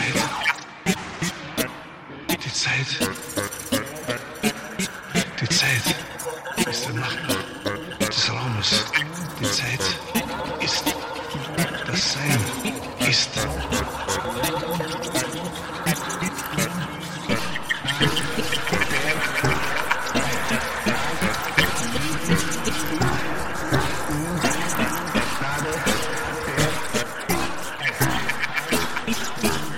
Die Zeit ist der Nachbar des Raumes. Die Zeit ist das Sein, ist